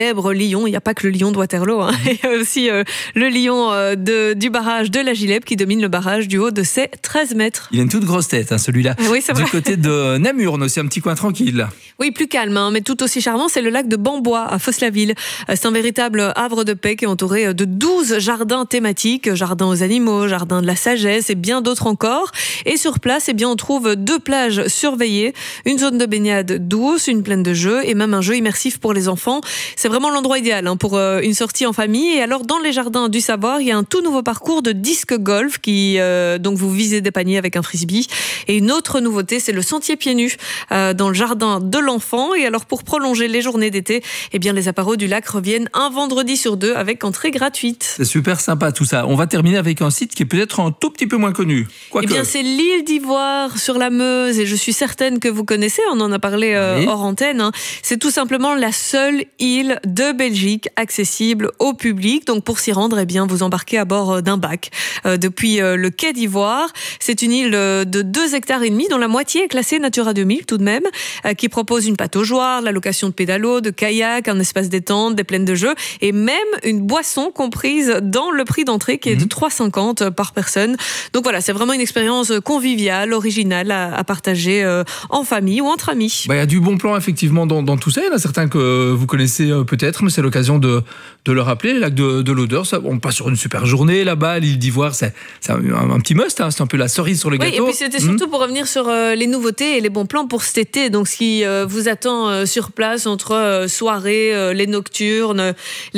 célèbre lion, il n'y a pas que le lion de Waterloo, hein. Il y a aussi le lion du barrage de la Gilèbe qui domine le barrage du haut de ses 13 mètres. Il a une toute grosse tête, hein, celui-là. Oui, c'est vrai. Du côté de Namur, on a aussi un petit coin tranquille. Oui, plus calme, hein, mais tout aussi charmant, c'est le lac de Bambois à Fos-la-Ville. C'est un véritable havre de paix qui est entouré de 12 jardins thématiques, jardins aux animaux, jardin de la sagesse et bien d'autres encore. Et sur place, eh bien, on trouve 2 plages surveillées, une zone de baignade douce, une plaine de jeux et même un jeu immersif pour les enfants. C'est vraiment l'endroit idéal, hein, pour une sortie en famille. Et alors, dans les jardins du Savoir, il y a un tout nouveau parcours de disque golf qui, donc, vous visez des paniers avec un frisbee. Et une autre nouveauté, c'est le sentier pieds nus dans le jardin de l'enfant. Et alors, pour prolonger les journées d'été, eh bien, les apéros du lac reviennent un vendredi sur 2 avec entrée gratuite. C'est super sympa tout ça. On va terminer avec un site qui est peut-être un tout petit peu moins connu. Eh bien, c'est l'île d'Ivoire sur la Meuse et je suis certaine que vous connaissez, on en a parlé oui. hors antenne, hein. C'est tout simplement la seule île de Belgique accessible au public. Donc pour s'y rendre, eh bien, vous embarquez à bord d'un bac depuis le quai d'Ivoire. C'est une île de 2,5 hectares dont la moitié est classée Natura 2000 tout de même, qui propose une pataugeoire, la location de pédalos, de kayak, un espace détente, des plaines de jeux et même une boisson comprise dans le prix d'entrée qui est de 3,50 par personne. Donc voilà, c'est vraiment une expérience conviviale, originale à partager en famille ou entre amis. Il y a du bon plan effectivement dans tout ça. Il y en a certains que vous connaissez peut-être, mais c'est l'occasion de le rappeler. Le lac de l'Odeur, on passe sur une super journée là-bas. L'île d'Ivoire, c'est un petit must, hein, c'est un peu la cerise sur le gâteau. Oui, et puis c'était surtout pour revenir sur les nouveautés et les bons plans pour cet été. Donc ce qui vous attend sur place entre soirées, les nocturnes,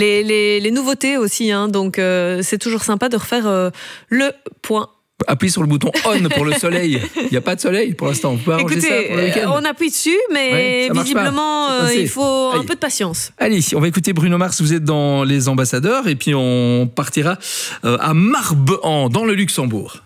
les nouveautés aussi, hein. Donc c'est toujours sympa de refaire le point. Appuie sur le bouton on pour le soleil. Il n'y a pas de soleil pour l'instant. On peut arranger ça pour le week-end. On appuie dessus, mais visiblement, il faut un peu de patience. Allez, on va écouter Bruno Mars. Vous êtes dans Les Ambassadeurs et puis on partira à Marbehan, dans le Luxembourg.